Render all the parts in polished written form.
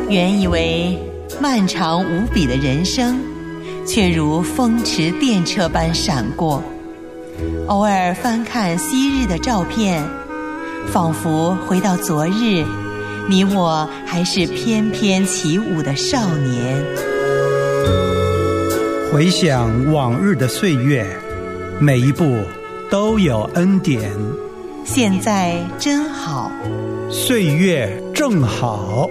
原以为漫长无比的人生，却如风驰电掣般闪过。偶尔翻看昔日的照片，仿佛回到昨日，你我还是翩翩起舞的少年。 回想往日的岁月，每一步都有恩典。 现在真好， 岁月正好。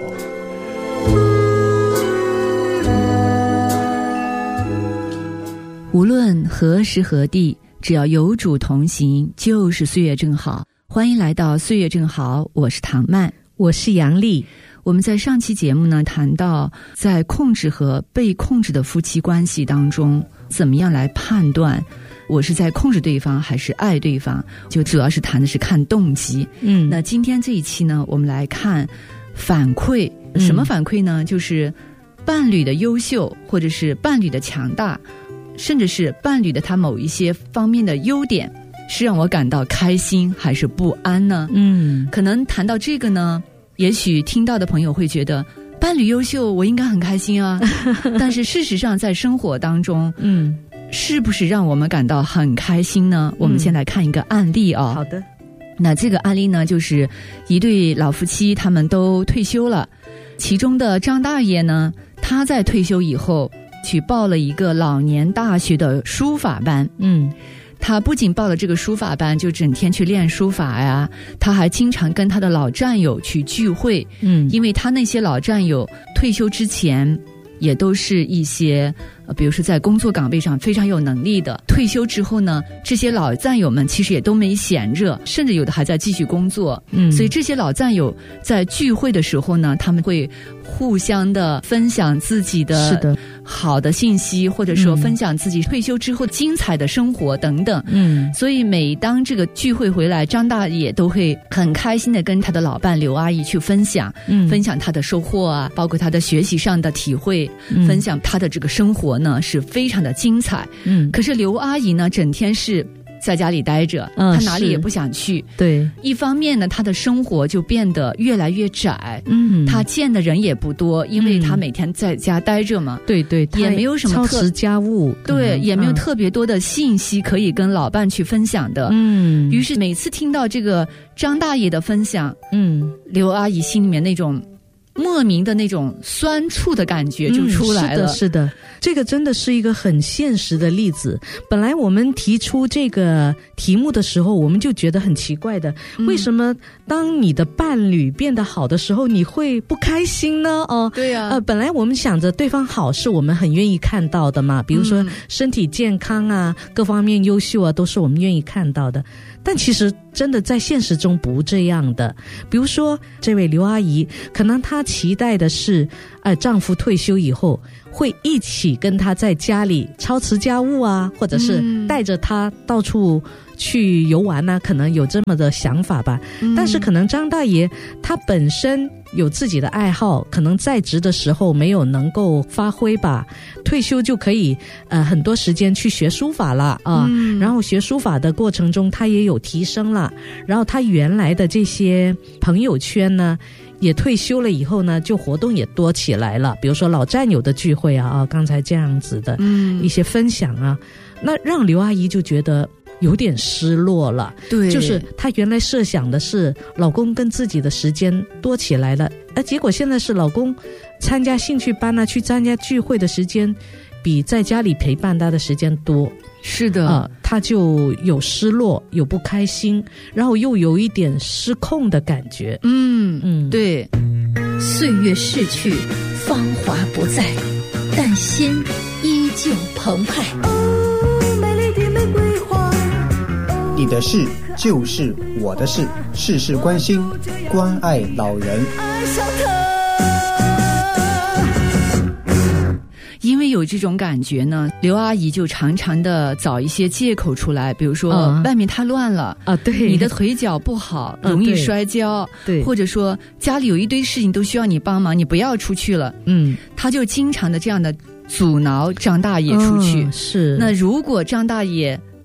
无论何时何地，只要有主同行，就是岁月正好。欢迎来到岁月正好，我是唐曼， 我是杨丽。 我们在上期节目呢谈到，在控制和被控制的夫妻关系当中，怎么样来判断我是在控制对方还是爱对方，就主要是谈的是看动机。那今天这一期呢，我们来看反馈。什么反馈呢？就是伴侣的优秀，或者是伴侣的强大，甚至是伴侣的他某一些方面的优点，是让我感到开心还是不安呢？可能谈到这个呢，也许听到的朋友会觉得伴侣优秀我应该很开心啊但是事实上在生活当中是不是让我们感到很开心呢？我们先来看一个案例啊。 好的。 那这个案例呢，就是一对老夫妻，他们都退休了，其中的张大爷呢，他在退休以后去报了一个老年大学的书法班。他不仅报了这个书法班，就整天去练书法呀，他还经常跟他的老战友去聚会。因为他那些老战友退休之前也都是一些比如说在工作岗位上非常有能力的，退休之后呢，这些老战友们其实也都没闲着，甚至有的还在继续工作。所以这些老战友在聚会的时候呢，他们会互相的分享自己的好的信息，或者说分享自己退休之后精彩的生活等等。所以每当这个聚会回来，张大爷都会很开心的跟他的老伴刘阿姨去分享他的收获啊，包括他的学习上的体会，分享他的这个生活呢是非常的精彩。可是刘阿姨呢，整天是在家里待着，她哪里也不想去。对，一方面呢，她的生活就变得越来越窄。她见的人也不多，因为她每天在家待着嘛。对，也没有什么操持家务。 对，也没有特别多的信息可以跟老伴去分享的。于是每次听到这个张大爷的分享，刘阿姨心里面那种莫名的那种酸楚的感觉就出来了。 是的，这个真的是一个很现实的例子。本来我们提出这个题目的时候，我们就觉得很奇怪的，为什么当你的伴侣变得好的时候，你会不开心呢？对啊，本来我们想着对方好是我们很愿意看到的嘛，比如说身体健康啊，各方面优秀啊，都是我们愿意看到的。但其实真的在现实中不这样的。比如说这位刘阿姨，可能她期待的是丈夫退休以后会一起跟她在家里操持家务啊，或者是带着她到处去游玩啊，可能有这么的想法吧。但是可能张大爷他本身有自己的爱好，可能在职的时候没有能够发挥吧，退休就可以很多时间去学书法了啊。然后学书法的过程中他也有提升了，然后他原来的这些朋友圈呢也退休了以后呢，就活动也多起来了，比如说老战友的聚会啊，刚才这样子的一些分享啊，那让刘阿姨就觉得有点失落了。对，就是她原来设想的是老公跟自己的时间多起来了，结果现在是老公参加兴趣班啊，去参加聚会的时间比在家里陪伴她的时间多。是的，她就有失落，有不开心，然后又有一点失控的感觉。 对。 岁月逝去，芳华不再，但心依旧澎湃。 美丽的玫瑰花， 你的事就是我的事，事事关心，关爱老人。 爱上他。 因为有这种感觉呢，刘阿姨就常常的找一些借口出来，比如说外面太乱了啊，对，你的腿脚不好，容易摔跤，对，或者说家里有一堆事情都需要你帮忙，你不要出去了。她就经常的这样的阻挠张大爷出去。是，那如果张大爷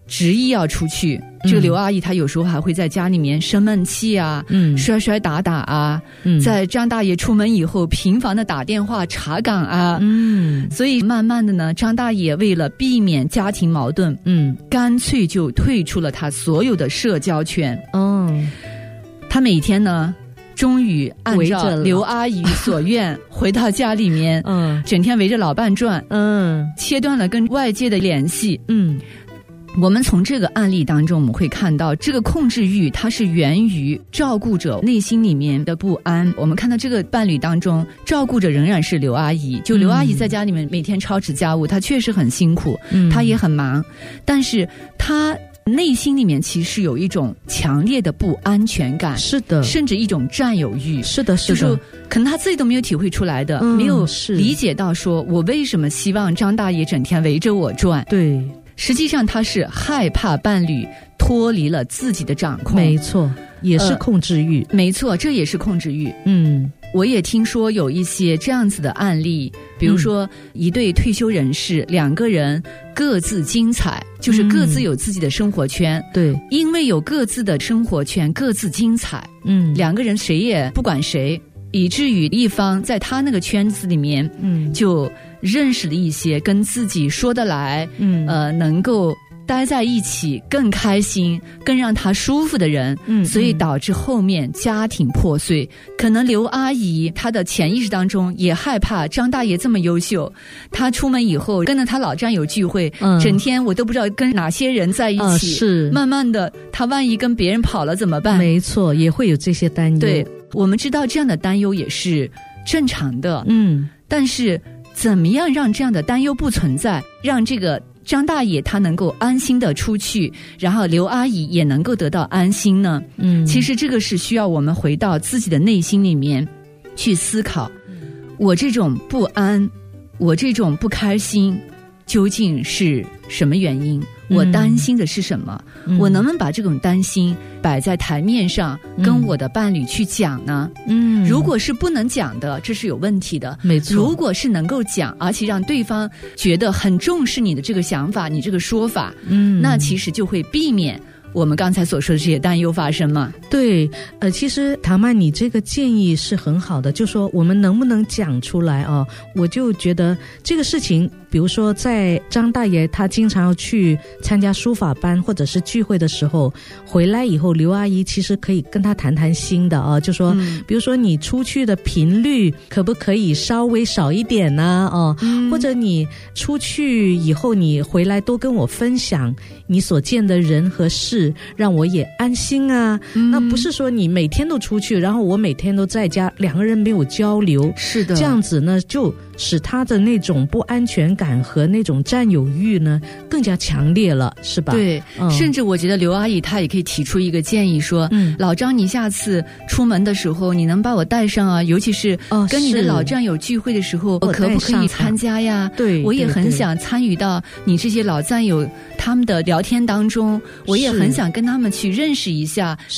执意要出去。这个刘阿姨她有时候还会在家里面生闷气啊，摔摔打打啊，在张大爷出门以后频繁的打电话查岗啊，所以慢慢的呢，张大爷为了避免家庭矛盾，干脆就退出了他所有的社交圈。他每天呢终于按照刘阿姨所愿回到家里面，整天围着老伴转，切断了跟外界的联系。我们从这个案例当中我们会看到，这个控制欲它是源于照顾者内心里面的不安。我们看到这个伴侣当中，照顾者仍然是刘阿姨，就刘阿姨在家里面每天操持家务，她确实很辛苦，她也很忙，但是她内心里面其实有一种强烈的不安全感， 是的， 甚至一种占有欲， 是的，是的， 就是可能他自己都没有体会出来的，没有理解到说我为什么希望张大爷整天围着我转。 对， 实际上他是害怕伴侣脱离了自己的掌控， 没错，也是控制欲， 没错，这也是控制欲。我也听说有一些这样子的案例，比如说一对退休人士，两个人各自精彩，就是各自有自己的生活圈， 对， 因为有各自的生活圈，各自精彩，两个人谁也不管谁，以至于一方在他那个圈子里面，就认识了一些跟自己说得来，能够待在一起更开心更让他舒服的人，所以导致后面家庭破碎。可能刘阿姨她的潜意识当中也害怕张大爷这么优秀，她出门以后跟着她老战友聚会，整天我都不知道跟哪些人在一起， 是慢慢的她万一跟别人跑了怎么办？ 没错，也会有这些担忧。 对，我们知道这样的担忧也是正常的，但是怎么样让这样的担忧不存在，让这个张大爷他能够安心的出去，然后刘阿姨也能够得到安心呢？其实这个是需要我们回到自己的内心里面去思考，我这种不安，我这种不开心究竟是什么原因？我担心的是什么？我能不能把这种担心摆在台面上，跟我的伴侣去讲呢？如果是不能讲的，这是有问题的。 没错。 如果是能够讲，而且让对方觉得很重视你的这个想法，你这个说法，那其实就会避免我们刚才所说的这些担忧发生嘛。 对，其实唐曼你这个建议是很好的，就说我们能不能讲出来啊？我就觉得这个事情，比如说在张大爷他经常要去参加书法班或者是聚会的时候，回来以后刘阿姨其实可以跟他谈谈心的啊，就说比如说你出去的频率可不可以稍微少一点呢？或者你出去以后你回来多跟我分享你所见的人和事，让我也安心啊。那不是说你每天都出去，然后我每天都在家，两个人没有交流， 是的， 这样子呢就使他的那种不安全感和那种占有欲呢更加强烈了，是吧？ 对，甚至我觉得刘阿姨她也可以提出一个建议说，老张你下次出门的时候你能把我带上啊，尤其是跟你的老战友聚会的时候，我可不可以参加呀？ 对， 我也很想参与到你这些老战友他们的聊天当中，我也很想跟他们去认识一下，